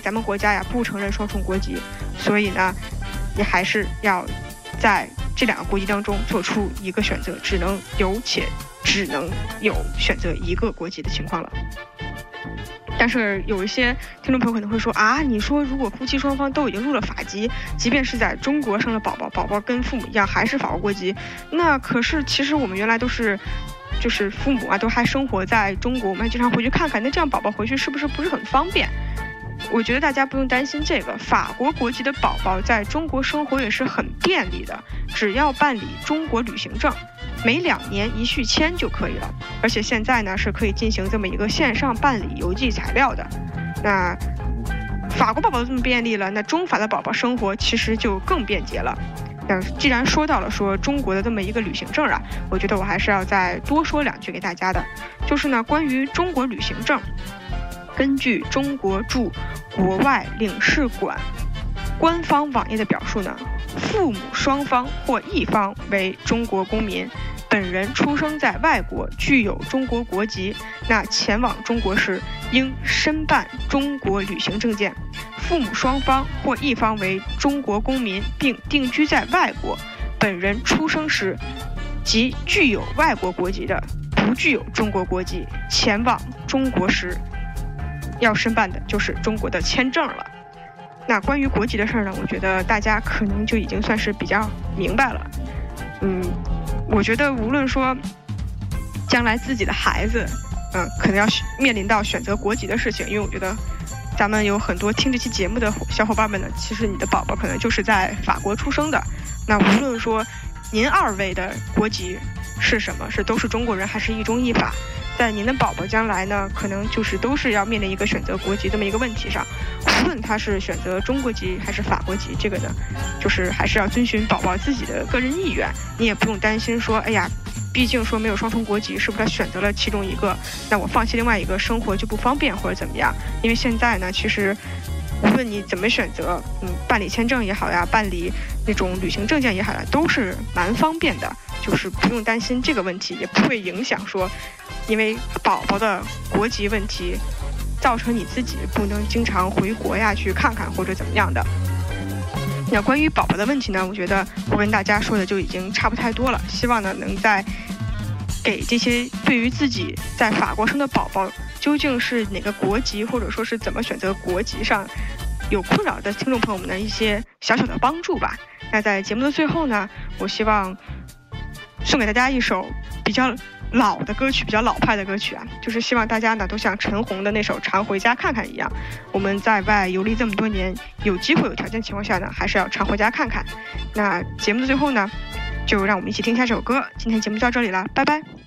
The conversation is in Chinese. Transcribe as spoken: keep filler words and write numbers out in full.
咱们国家呀不承认双重国籍，所以呢，你还是要在这两个国籍当中做出一个选择，只能有且只能有选择一个国籍的情况了。但是有一些听众朋友可能会说啊，你说如果夫妻双方都已经入了法籍，即便是在中国生了宝宝，宝宝跟父母一样还是法国国籍，那可是其实我们原来都是就是父母啊都还生活在中国，我们还经常回去看看，那这样宝宝回去是不是不是很方便？我觉得大家不用担心这个，法国国籍的宝宝在中国生活也是很便利的，只要办理中国旅行证，每两年一续签就可以了。而且现在呢是可以进行这么一个线上办理邮寄材料的。那法国宝宝都这么便利了，那中法的宝宝生活其实就更便捷了。那既然说到了说中国的这么一个旅行证啊，我觉得我还是要再多说两句给大家的，就是呢关于中国旅行证。根据中国驻国外领事馆官方网页的表述呢，父母双方或一方为中国公民，本人出生在外国，具有中国国籍，那前往中国时应申办中国旅行证件。父母双方或一方为中国公民并定居在外国，本人出生时即具有外国国籍的，不具有中国国籍，前往中国时要申办的就是中国的签证了。那关于国籍的事呢，我觉得大家可能就已经算是比较明白了。嗯，我觉得无论说将来自己的孩子，嗯，可能要面临到选择国籍的事情，因为我觉得咱们有很多听这期节目的小伙伴们呢，其实你的宝宝可能就是在法国出生的。那无论说您二位的国籍是什么，是都是中国人还是一中一法，在您的宝宝将来呢，可能就是都是要面临一个选择国籍这么一个问题上。无论他是选择中国籍还是法国籍，这个呢，就是还是要遵循宝宝自己的个人意愿。你也不用担心说，哎呀，毕竟说没有双重国籍，是不是他选择了其中一个，那我放弃另外一个，生活就不方便或者怎么样？因为现在呢，其实无论你怎么选择，嗯，办理签证也好呀，办理那种旅行证件也好呀，都是蛮方便的，就是不用担心这个问题，也不会影响说因为宝宝的国籍问题造成你自己不能经常回国呀去看看或者怎么样的。那关于宝宝的问题呢，我觉得我跟大家说的就已经差不太多了，希望呢能在给这些对于自己在法国生的宝宝究竟是哪个国籍或者说是怎么选择国籍上有困扰的听众朋友们的一些小小的帮助吧。那在节目的最后呢，我希望送给大家一首比较老的歌曲，比较老派的歌曲啊，就是希望大家呢都像陈红的那首《常回家看看》一样，我们在外游历这么多年，有机会有条件情况下呢，还是要常回家看看。那节目的最后呢，就让我们一起听一下这首歌。今天节目就到这里了，拜拜。